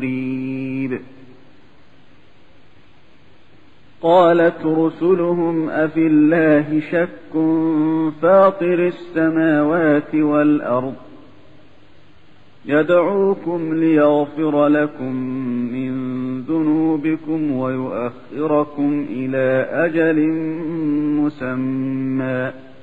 مريب. قالت رسلهم أفي الله شك فاطر السماوات والأرض يدعوكم ليغفر لكم من ذنوبكم ويؤخركم إلى أجل مسمى